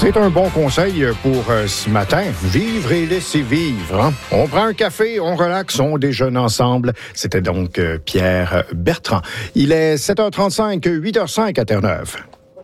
C'est un bon conseil pour ce matin. Vivre et laisser vivre. Hein? On prend un café, on relaxe, on déjeune ensemble. C'était donc Pierre Bertrand. Il est 7h35, 8h05 à Terre-Neuve.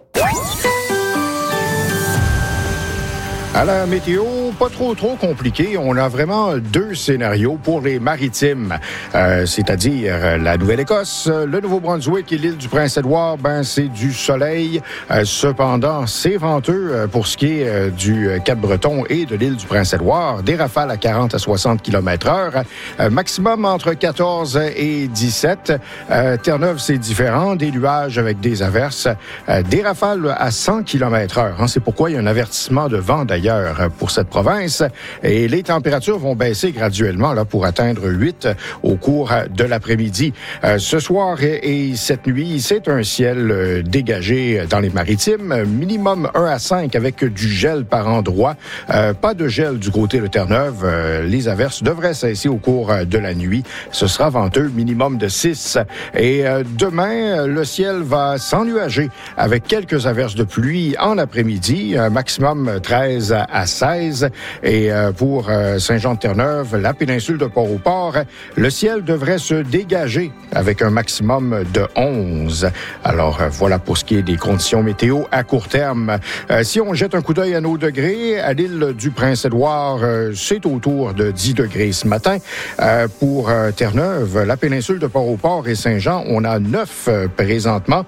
À la météo, pas trop compliqué. On a vraiment deux scénarios pour les maritimes, c'est-à-dire la Nouvelle-Écosse, le Nouveau-Brunswick et l'île du Prince-Édouard. C'est du soleil. Cependant, c'est venteux pour ce qui est du Cap-Breton et de l'île du Prince-Édouard. Des rafales à 40 à 60 km/h, maximum entre 14 et 17. Terre-Neuve, c'est différent. Des nuages avec des averses, des rafales à 100 km/h. C'est pourquoi il y a un avertissement de vent d'ailleurs pour cette province. Et les températures vont baisser graduellement là, pour atteindre 8 au cours de l'après-midi. Ce soir et cette nuit, c'est un ciel dégagé dans les maritimes. Minimum 1 à 5 avec du gel par endroit. Pas de gel du côté de Terre-Neuve. Les averses devraient cesser au cours de la nuit. Ce sera venteux, minimum de 6. Et demain, le ciel va s'ennuager avec quelques averses de pluie en après-midi. Maximum 13 à 16. Et pour Saint-Jean-de-Terre-Neuve, la péninsule de Port-au-Port, le ciel devrait se dégager avec un maximum de 11. Alors, voilà pour ce qui est des conditions météo à court terme. Si on jette un coup d'œil à nos degrés, à l'île du Prince-Édouard, c'est autour de 10 degrés ce matin. Pour Terre-Neuve, la péninsule de Port-au-Port et Saint-Jean, on a 9 présentement.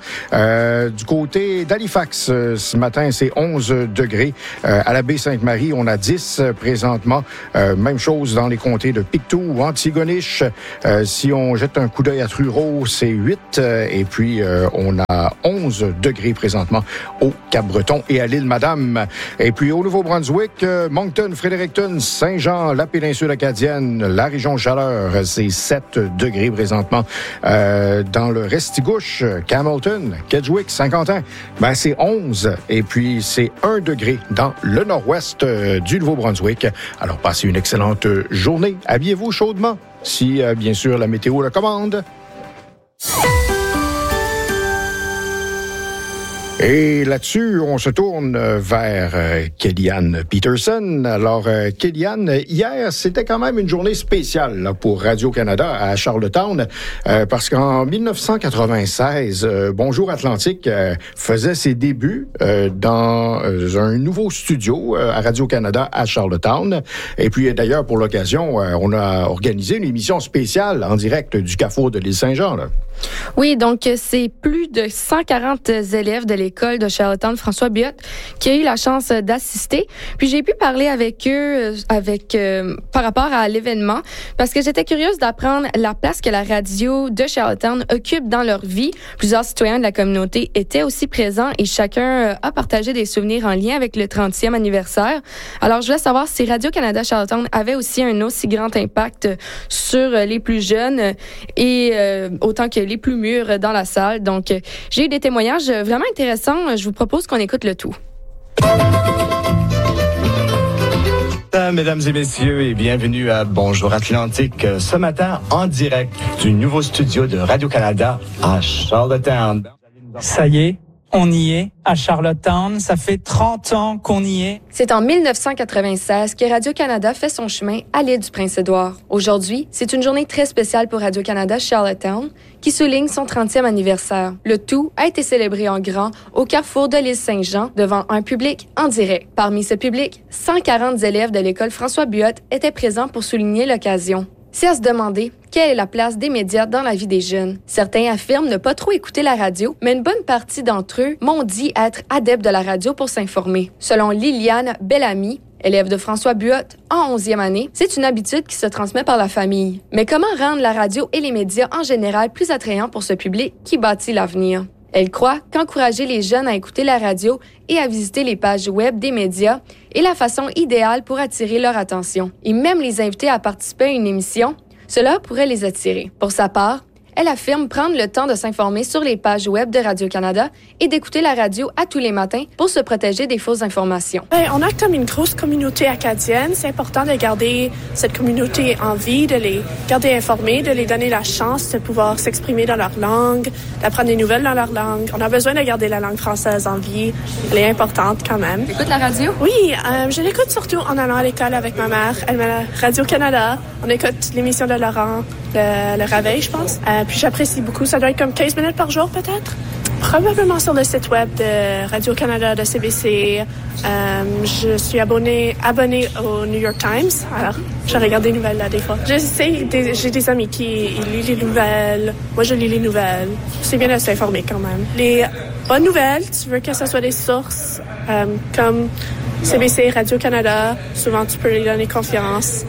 Du côté d'Halifax, ce matin, c'est 11 degrés. À la baie Sainte-Marie, on a 10 présentement. Même chose dans les comtés de Pictou ou Antigonish. Si on jette un coup d'œil à Truro, c'est 8. Et puis, on a 11 degrés présentement au Cap-Breton et à l'île Madame. Et puis, au Nouveau-Brunswick, Moncton, Fredericton, Saint-Jean, la péninsule acadienne, la région Chaleur, c'est 7 degrés présentement. Dans le Restigouche, Camelton, Kedgewick, Saint-Quentin, c'est 11. Et puis, c'est 1 degré dans le nord-ouest du Nouveau-Brunswick. Alors, passez une excellente journée. Habillez-vous chaudement, si, bien sûr, la météo le commande. Et là-dessus, on se tourne vers Kellyanne Peterson. Alors, Kellyanne, hier, c'était quand même une journée spéciale là, pour Radio-Canada à Charlottetown, parce qu'en 1996, Bonjour Atlantique faisait ses débuts dans un nouveau studio à Radio-Canada à Charlottetown. Et puis, d'ailleurs, pour l'occasion, on a organisé une émission spéciale en direct du Carrefour de l'île Saint-Jean. Là. Oui, donc c'est plus de 140 élèves de l'école de Charlottetown François Biotte qui a eu la chance d'assister. Puis j'ai pu parler avec eux par rapport à l'événement parce que j'étais curieuse d'apprendre la place que la radio de Charlottetown occupe dans leur vie. Plusieurs citoyens de la communauté étaient aussi présents et chacun a partagé des souvenirs en lien avec le 30e anniversaire. Alors je voulais savoir si Radio-Canada Charlottetown avait aussi un aussi grand impact sur les plus jeunes et autant que les plus mûrs dans la salle. Donc, j'ai eu des témoignages vraiment intéressants. Je vous propose qu'on écoute le tout. Mesdames et messieurs, et bienvenue à Bonjour Atlantique. Ce matin, en direct du nouveau studio de Radio-Canada à Charlottetown. Ça y est, on y est, à Charlottetown. Ça fait 30 ans qu'on y est. C'est en 1996 que Radio-Canada fait son chemin à l'île du Prince-Édouard. Aujourd'hui, c'est une journée très spéciale pour Radio-Canada Charlottetown qui souligne son 30e anniversaire. Le tout a été célébré en grand au carrefour de l'île Saint-Jean devant un public en direct. Parmi ce public, 140 élèves de l'école François Biotte étaient présents pour souligner l'occasion. C'est à se demander quelle est la place des médias dans la vie des jeunes. Certains affirment ne pas trop écouter la radio, mais une bonne partie d'entre eux m'ont dit être adeptes de la radio pour s'informer. Selon Liliane Bellamy, élève de François Biotte en 11e année, c'est une habitude qui se transmet par la famille. Mais comment rendre la radio et les médias en général plus attrayants pour ce public qui bâtit l'avenir? Elle croit qu'encourager les jeunes à écouter la radio et à visiter les pages web des médias est la façon idéale pour attirer leur attention. Et même les inviter à participer à une émission, cela pourrait les attirer. Pour sa part, Elle affirme prendre le temps de s'informer sur les pages web de Radio-Canada et d'écouter la radio à tous les matins pour se protéger des fausses informations. On a comme une grosse communauté acadienne. C'est important de garder cette communauté en vie, de les garder informés, de les donner la chance de pouvoir s'exprimer dans leur langue, d'apprendre des nouvelles dans leur langue. On a besoin de garder la langue française en vie. Elle est importante quand même. Tu écoutes la radio? Oui, je l'écoute surtout en allant à l'école avec ma mère. Elle met Radio-Canada. On écoute l'émission de Laurent, le Réveil, je pense. Puis j'apprécie beaucoup. Ça doit être comme 15 minutes par jour, peut-être. Probablement sur le site web de Radio-Canada, de CBC. Je suis abonnée au New York Times. Alors, je regarde des nouvelles là, des fois. J'ai des amis qui lisent les nouvelles. Moi, je lis les nouvelles. C'est bien de s'informer quand même. Les bonnes nouvelles, tu veux que ce soit des sources comme CBC, Radio-Canada. Souvent, tu peux les donner confiance.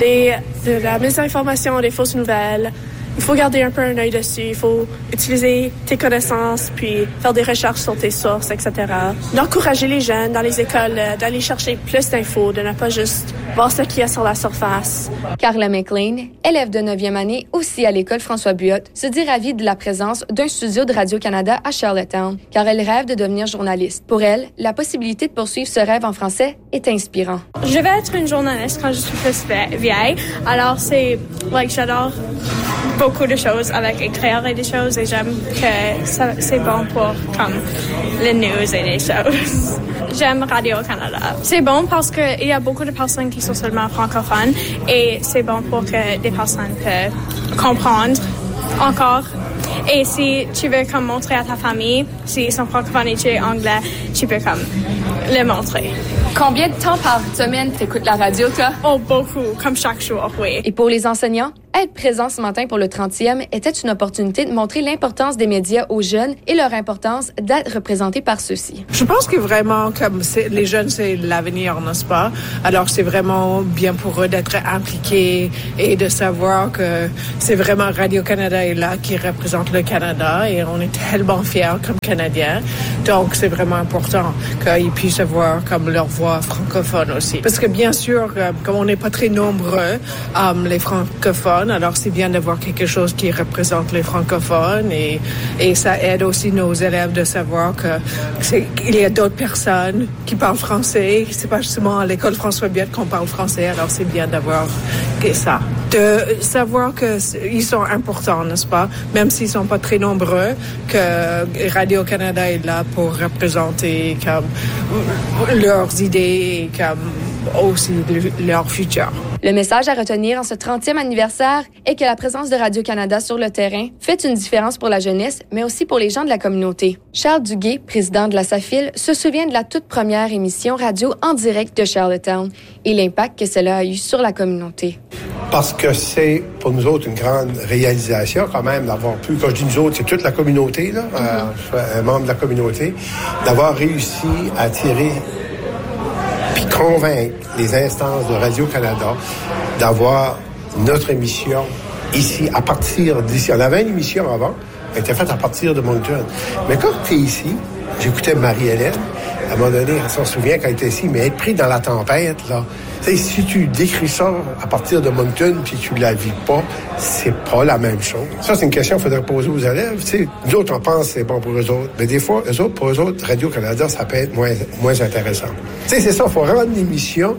De la mésinformation, des fausses nouvelles. Il faut garder un peu un œil dessus. Il faut utiliser tes connaissances, puis faire des recherches sur tes sources, etc. D'encourager les jeunes dans les écoles, d'aller chercher plus d'infos, de ne pas juste voir ce qu'il y a sur la surface. Carla McLean, élève de 9e année aussi à l'école François Buotte, se dit ravie de la présence d'un studio de Radio-Canada à Charlottetown, car elle rêve de devenir journaliste. Pour elle, la possibilité de poursuivre ce rêve en français est inspirant. Je vais être une journaliste quand je suis plus vieille. Alors, j'adore beaucoup de choses avec écrire et des choses et j'aime que c'est bon pour comme les news et les choses. J'aime Radio-Canada. C'est bon parce qu'il y a beaucoup de personnes qui sont seulement francophones et c'est bon pour que des personnes peuvent comprendre encore. Et si tu veux comme montrer à ta famille, s'ils sont francophones et tu es anglais, tu peux comme le montrer. Combien de temps par semaine t'écoutes la radio, toi? Oh, beaucoup, comme chaque jour, oui. Et pour les enseignants, être présent ce matin pour le 30e était une opportunité de montrer l'importance des médias aux jeunes et leur importance d'être représentés par ceux-ci. Je pense que vraiment, comme les jeunes, c'est l'avenir, n'est-ce pas? Alors, c'est vraiment bien pour eux d'être impliqués et de savoir que c'est vraiment Radio-Canada est là qui représente le Canada et on est tellement fiers comme Canadiens. Donc, c'est vraiment important qu'ils puissent avoir comme leur voix francophone aussi. Parce que bien sûr, comme on n'est pas très nombreux, les francophones, alors c'est bien d'avoir quelque chose qui représente les francophones et ça aide aussi nos élèves de savoir qu'il y a d'autres personnes qui parlent français. C'est pas justement à l'école François Buotte qu'on parle français, alors c'est bien d'avoir ça. De savoir qu'ils sont importants, n'est-ce pas? Même s'ils sont pas très nombreux, que Radio-Canada est là pour représenter comme leurs idées et comme aussi leur futur. Le message à retenir en ce 30e anniversaire est que la présence de Radio-Canada sur le terrain fait une différence pour la jeunesse, mais aussi pour les gens de la communauté. Charles Duguay, président de la SAFIL, se souvient de la toute première émission radio en direct de Charlottetown et l'impact que cela a eu sur la communauté. Parce que c'est, pour nous autres, une grande réalisation quand même d'avoir pu, quand je dis nous autres, c'est toute la communauté, là, je suis un membre de la communauté, d'avoir réussi à attirer puis convaincre les instances de Radio-Canada d'avoir notre émission ici, à partir d'ici. On avait une émission avant, elle était faite à partir de Moncton. Mais quand tu es ici, j'écoutais Marie-Hélène, à un moment donné, elle s'en souvient quand elle était ici, mais être pris dans la tempête, là, tu sais, si tu décris ça à partir de Moncton puis tu la vis pas, c'est pas la même chose. Ça, c'est une question qu'il faudrait poser aux élèves. Tu sais, nous autres, on pense que c'est bon pour eux autres. Mais des fois, pour eux autres, Radio-Canada, ça peut être moins intéressant. Tu sais, c'est ça, il faut rendre une émission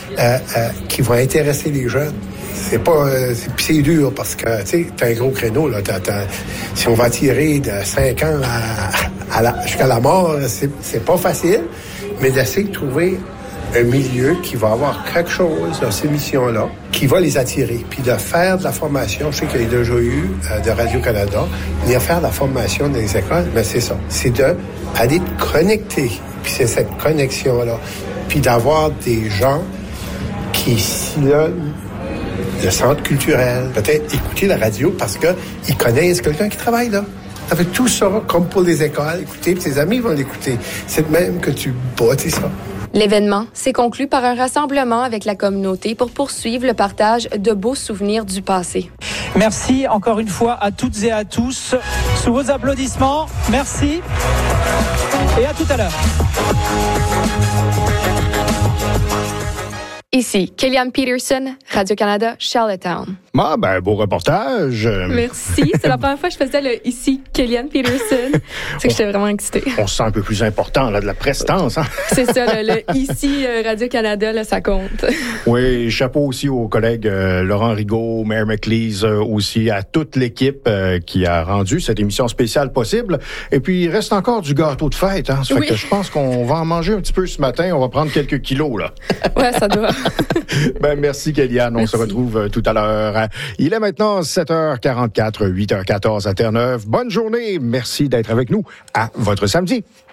qui va intéresser les jeunes. C'est pas... c'est dur parce que, tu sais, t'as un gros créneau, là. Si on va tirer de 5 ans jusqu'à la mort, c'est pas facile, mais d'essayer de trouver un milieu qui va avoir quelque chose dans ces missions-là, qui va les attirer. Puis de faire de la formation, je sais qu'il y a déjà eu de Radio-Canada, venir faire de la formation dans les écoles, mais c'est ça. C'est d'aller te connecter. Puis c'est cette connexion-là. Puis d'avoir des gens qui sillonnent le centre culturel, peut-être écouter la radio parce qu'ils connaissent quelqu'un qui travaille là. Ça fait tout ça, comme pour les écoles, écouter, puis tes amis vont l'écouter. C'est de même que tu bâtis ça. L'événement s'est conclu par un rassemblement avec la communauté pour poursuivre le partage de beaux souvenirs du passé. Merci encore une fois à toutes et à tous. Sous vos applaudissements, merci et à tout à l'heure. Ici Kellyanne Peterson, Radio-Canada, Charlottetown. Ah, ben, beau reportage. Merci. C'est la première fois que je faisais le Ici Kellyanne Peterson. C'est que j'étais vraiment excitée. On se sent un peu plus important, là, de la prestance. Hein? C'est ça, le Ici Radio-Canada, là, ça compte. Oui, chapeau aussi aux collègues Laurent Rigaud, Mayor McLeese, aussi à toute l'équipe qui a rendu cette émission spéciale possible. Et puis, il reste encore du gâteau de fête. Hein? Ça fait que je pense qu'on va en manger un petit peu ce matin. On va prendre quelques kilos, là. Ouais, ça doit. Ben, merci, Kellyanne. On se retrouve tout à l'heure. Il est maintenant 7h44, 8h14 à Terre-Neuve. Bonne journée. Merci d'être avec nous à votre samedi.